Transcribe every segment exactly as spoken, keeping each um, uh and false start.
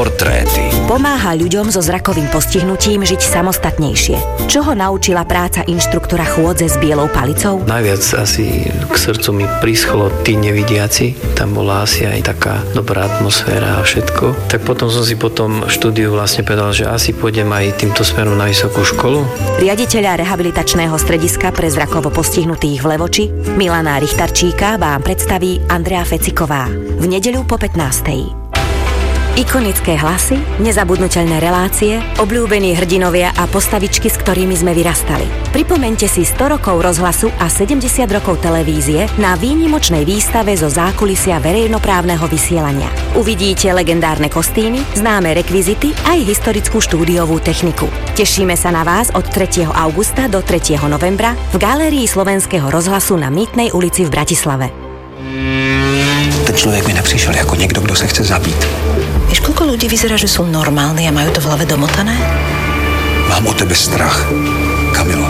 Portréty. Pomáha ľuďom so zrakovým postihnutím žiť samostatnejšie. Čo ho naučila práca inštruktora chôdze s bielou palicou? Najviac asi k srdcu mi prischlo tí nevidiaci. Tam bola asi aj taká dobrá atmosféra a všetko. Tak potom som si potom v štúdiu vlastne povedal, že asi pôjdem aj týmto smerom na vysokú školu. Riaditeľa rehabilitačného strediska pre zrakovo postihnutých v Levoči Milana Richtarčíka vám predstaví Andrea Feciková v nedeľu po pätnástej. Ikonické hlasy, nezabudnuteľné relácie, obľúbení hrdinovia a postavičky, s ktorými sme vyrastali. Pripomeňte si sto rokov rozhlasu a sedemdesiat rokov televízie na výnimočnej výstave zo zákulisia verejnoprávneho vysielania. Uvidíte legendárne kostýmy, známe rekvizity aj historickú štúdiovú techniku. Tešíme sa na vás od tretieho augusta do tretieho novembra v Galérii Slovenského rozhlasu na Mýtnej ulici v Bratislave. Ten človek mi nepřišiel ako niekto, kto sa chce zabít. Vieš, koľko ľudí vyzerá, že sú normálni a majú to v hlave domotané? Mám o tebe strach, Kamilo.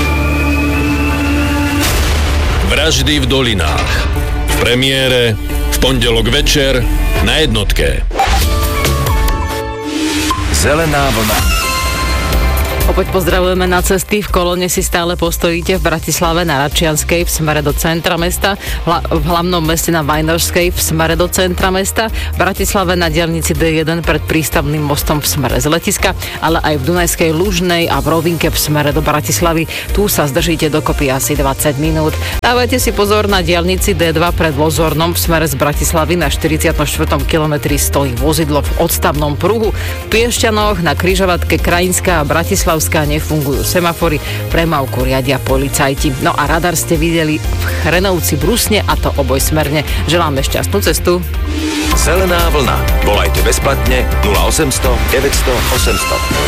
Vraždy v dolinách. V premiére v pondelok večer na jednotke. Zelená vlna. Opäť pozdravujeme na cesty. V kolóne si stále postojíte v Bratislave na Račianskej v smere do centra mesta, v hlavnom meste na Vajnorskej v smere do centra mesta, v Bratislave na diaľnici dé jeden pred prístavným mostom v smere z letiska, ale aj v Dunajskej Lužnej a v Rovinke v smere do Bratislavy. Tu sa zdržíte dokopy asi dvadsať minút. Dávajte si pozor, na diaľnici dé dva pred Lozornom v smere z Bratislavy na štyridsiatom štvrtom kilometri stojí vozidlo v odstavnom pruhu. V Piešťanoch na križovatke Krajinská a Bratislava nefungujú semafory, premávku riadia policajti. No a radar ste videli v Chrenovci Brusne, a to obojsmerne. Želáme šťastnú cestu. Zelená vlna. Volajte bezplatne nula osemsto deväťsto osemsto.